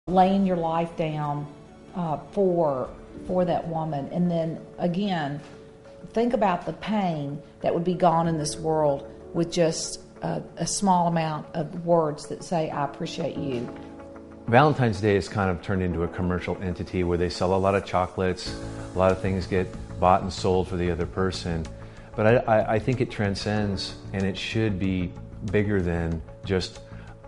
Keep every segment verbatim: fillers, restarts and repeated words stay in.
laying your life down uh, for for that woman. And then again, think about the pain that would be gone in this world with just a, a small amount of words that say, I appreciate you. Valentine's Day is kind of turned into a commercial entity where they sell a lot of chocolates, a lot of things get bought and sold for the other person. But I, I, I think it transcends, and it should be bigger than just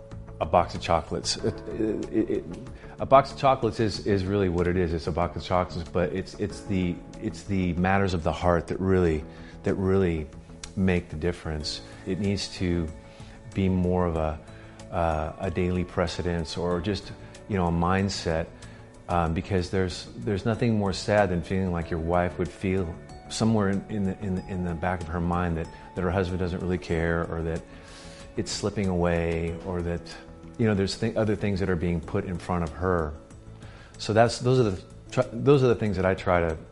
a box of chocolates. It, it, it, a box of chocolates is, is really what it is. It's a box of chocolates, but it's it's the it's the matters of the heart that really that really make the difference. It needs to be more of a uh, a daily precedence, or just you know a mindset, um, because there's there's nothing more sad than feeling like your wife would feel somewhere in, in the in the, in the back of her mind that, that her husband doesn't really care, or that it's slipping away, or that you know there's th- other things that are being put in front of her. So that's those are the tr- those are the things that I try to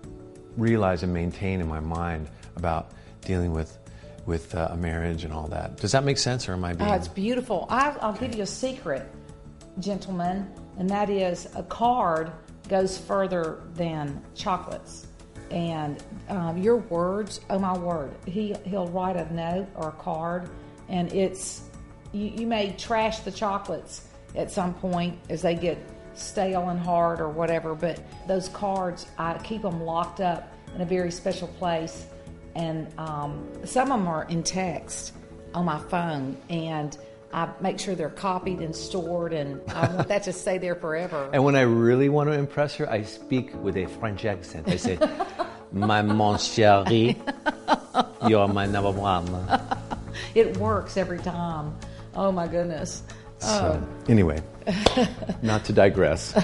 realize and maintain in my mind about dealing with with uh, a marriage and all that. Does that make sense, or am I being? Oh, it's beautiful. I, I'll give you a secret, gentlemen, and that is a card goes further than chocolates. And um, your words, oh my word, he he'll write a note or a card, and it's you, you may trash the chocolates at some point as they get stale and hard or whatever, but those cards, I keep them locked up in a very special place, and um, some of them are in text on my phone, and I make sure they're copied and stored, and I want that to stay there forever. And when I really want to impress her, I speak with a French accent. I say, "My mon chéri, you're my number one." It works every time. Oh my goodness. So, anyway, not to digress.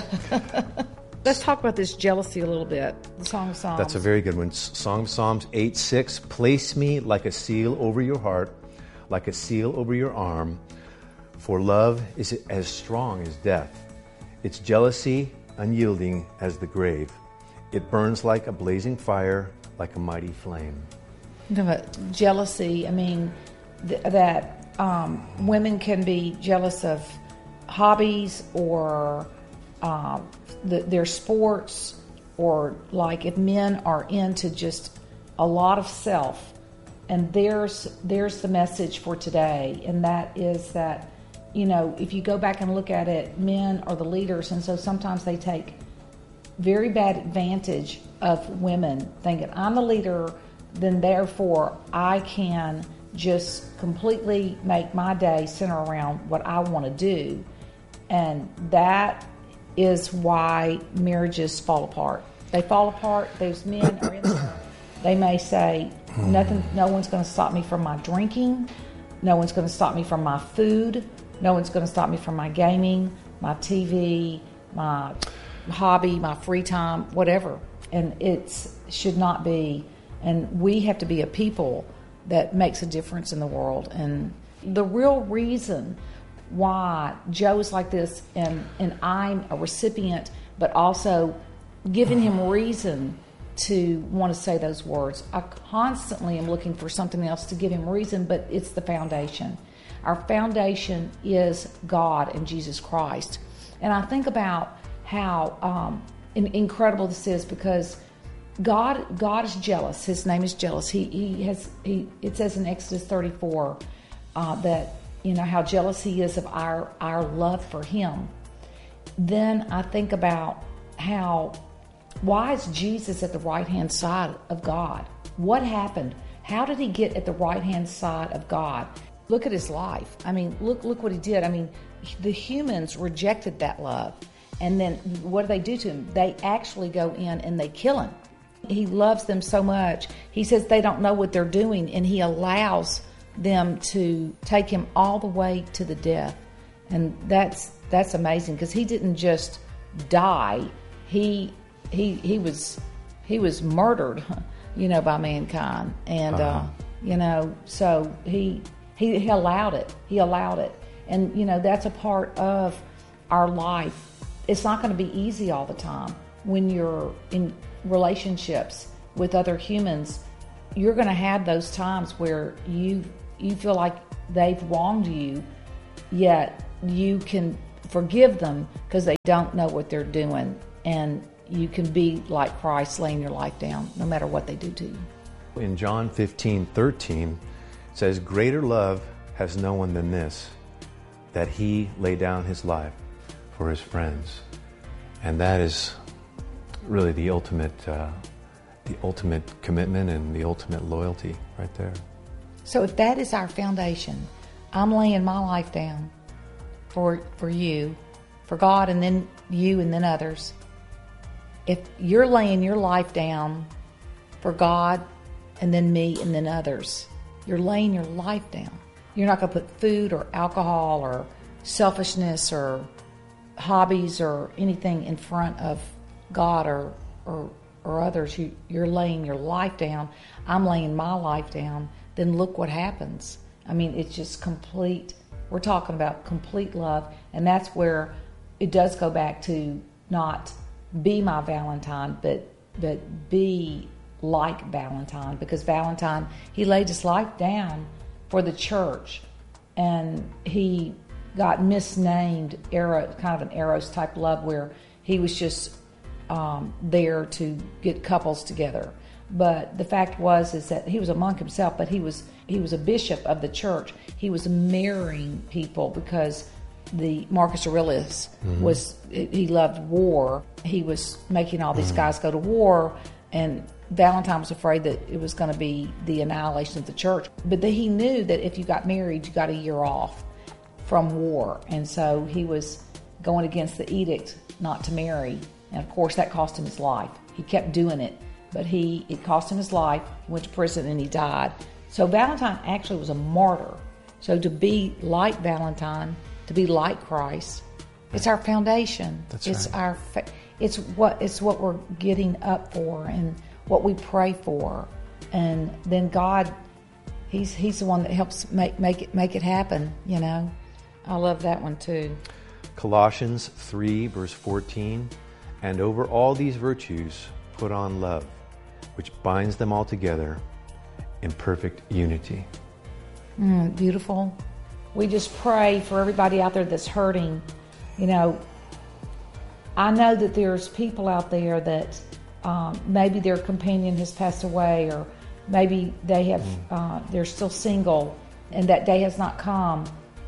Let's talk about this jealousy a little bit. The Song of Psalms. That's a very good one. Song of Psalms eight six. Place me like a seal over your heart, like a seal over your arm. For love is as strong as death. Its jealousy unyielding as the grave. It burns like a blazing fire, like a mighty flame. You know, but jealousy, I mean, th- that um, women can be jealous of hobbies or uh, the, their sports, or like if men are into just a lot of self. And there's there's the message for today, and that is that, you know, if you go back and look at it, men are the leaders, and so sometimes they take very bad advantage of women, thinking I'm the leader, then therefore I can just completely make my day center around what I want to do. And that is why marriages fall apart. They fall apart. Those men are in there. They may say, nothing, no one's going to stop me from my drinking. No one's going to stop me from my food. No one's going to stop me from my gaming, my T V, my hobby, my free time, whatever. And it should not be. And we have to be a people that makes a difference in the world. And the real reason why Joe is like this, and, and I'm a recipient, but also giving him reason to want to say those words. I constantly am looking for something else to give him reason, but it's the foundation. Our foundation is God and Jesus Christ. And I think about how um, in, incredible this is, because God God is jealous. His name is jealous. He he has he. It says in Exodus thirty-four uh, that, you know, how jealous he is of our our love for him. Then I think about how, why is Jesus at the right-hand side of God? What happened? How did he get at the right-hand side of God? Look at his life. I mean, look look what he did. I mean, the humans rejected that love. And then what do they do to him? They actually go in and they kill him. He loves them so much. He says they don't know what they're doing, and he allows them to take him all the way to the death. And that's that's amazing, because he didn't just die. He he he was he was murdered, you know, by mankind. And uh-huh. uh, you know, so he, he he allowed it. He allowed it. And you know, that's a part of our life. It's not going to be easy all the time. When you're in relationships with other humans, you're going to have those times where you you feel like they've wronged you, yet you can forgive them because they don't know what they're doing. And you can be like Christ, laying your life down no matter what they do to you. In John fifteen thirteen, it says, "Greater love has no one than this, that he lay down his life for his friends." And that is really the ultimate, uh, the ultimate commitment and the ultimate loyalty right there. So if that is our foundation, I'm laying my life down for for you, for God, and then you, and then others. If you're laying your life down for God, and then me, and then others, you're laying your life down. You're not going to put food or alcohol or selfishness or hobbies or anything in front of God or or, or others. You, you're laying your life down. I'm laying my life down. Then look what happens. I mean, it's just complete. We're talking about complete love, and that's where it does go back to not be my Valentine, but but be like Valentine, because Valentine, he laid his life down for the church, and he got misnamed Eros, kind of an Eros type love, where he was just um, there to get couples together. But the fact was is that he was a monk himself, but he was he was a bishop of the church. He was marrying people because the Marcus Aurelius mm-hmm. was he loved war. He was making all these mm-hmm. guys go to war, and Valentine was afraid that it was going to be the annihilation of the church. But the, he knew that if you got married, you got a year off from war, and so he was going against the edict not to marry. And of course, that cost him his life. He kept doing it. But he, it cost him his life. He went to prison and he died. So Valentine actually was a martyr. So to be like Valentine, to be like Christ, it's our foundation. That's it's right. our, it's what it's what we're getting up for and what we pray for, and then God, he's he's the one that helps make make it make it happen. You know, I love that one too. Colossians three verse fourteen, "And over all these virtues put on love, which binds them all together in perfect unity." Mm, beautiful. We just pray for everybody out there that's hurting. You know, I know that there's people out there that um, maybe their companion has passed away, or maybe they have mm. uh, they're still single and that day has not come,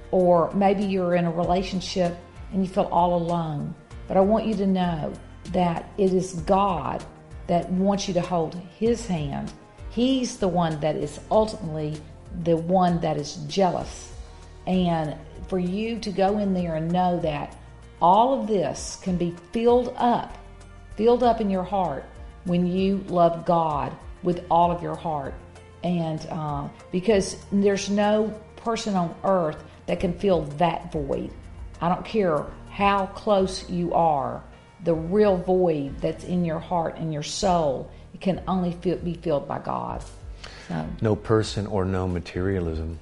or maybe you're in a relationship and you feel all alone. But I want you to know that it is God that wants you to hold His hand. He's the one that is ultimately the one that is jealous. And for you to go in there and know that all of this can be filled up, filled up in your heart when you love God with all of your heart. And uh, because there's no person on earth that can fill that void. I don't care how close you are. The real void that's in your heart and your soul, it can only feel, be filled by God. So. No person or no materialism.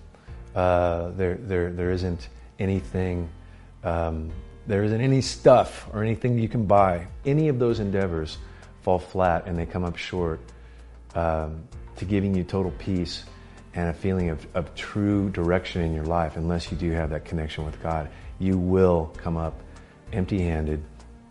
Uh, there, there, there isn't anything. Um, there isn't any stuff or anything you can buy. Any of those endeavors fall flat and they come up short um, to giving you total peace and a feeling of, of true direction in your life. Unless you do have that connection with God, you will come up empty-handed.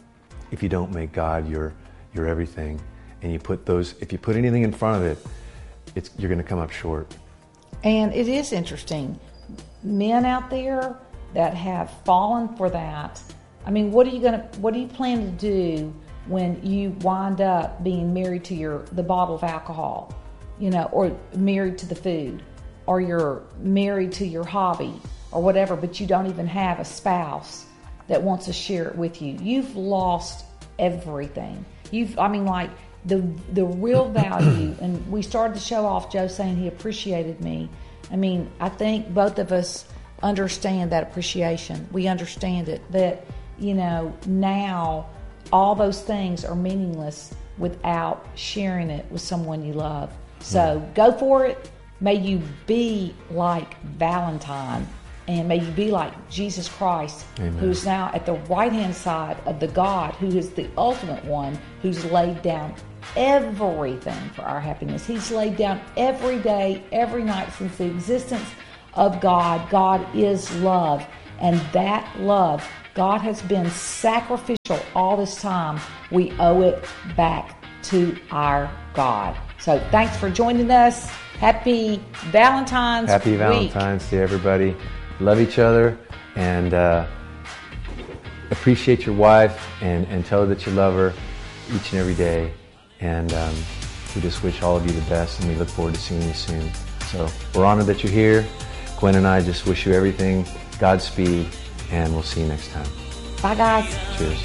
If you don't make God your your everything, and you put those, if you put anything in front of it, it's you're going to come up short. And it is interesting, men out there that have fallen for that. I mean, what are you going to, what do you plan to do when you wind up being married to your the bottle of alcohol, you know, or married to the food, or you're married to your hobby or whatever, but you don't even have a spouse that wants to share it with you? You've lost everything. You've, I mean, like the the real value. And we started the show off, Joe saying he appreciated me. I mean, I think both of us understand that appreciation. We understand it, that, you know, now all those things are meaningless without sharing it with someone you love. So go for it. May you be like Valentine. And may you be like Jesus Christ, Amen. Who is now at the right-hand side of the God who is the ultimate one, who's laid down everything for our happiness. He's laid down every day, every night since the existence of God. God is love, and that love God has been sacrificial all this time. We owe it back to our God. So thanks for joining us. Happy Valentine's Happy week. Valentine's to everybody. Love each other and uh, appreciate your wife and, and tell her that you love her each and every day. And um, we just wish all of you the best, and we look forward to seeing you soon. So we're honored that you're here. Gwen and I just wish you everything, Godspeed, and we'll see you next time. Bye, guys. Cheers.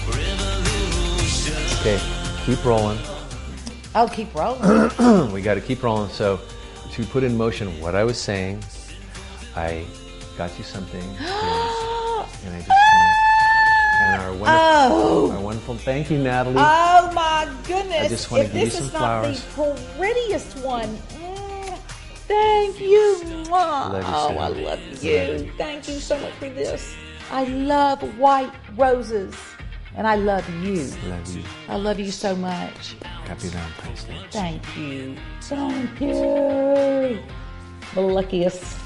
Okay, keep rolling. Oh, keep rolling. We got to keep rolling. So to put in motion what I was saying, I got you something. And I just want and our wonderful, Oh. our wonderful, thank you, Natalie. Oh my goodness. I just want to if give you this some is not flowers. the prettiest one. Mm, thank you. Mwah. Love you, oh, Sam. I love you. Thank you so much for this. I love white roses. And I love you. Love you. I love you so much. Happy Valentine's Day. Thank you. Thank you. The luckiest.